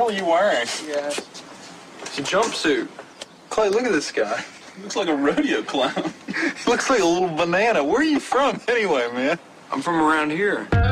hell are you wearing? Yeah. It's a jumpsuit. Clay, look at this guy. He looks like a rodeo clown. He looks like a little banana. Where are you from anyway, man? I'm from around here.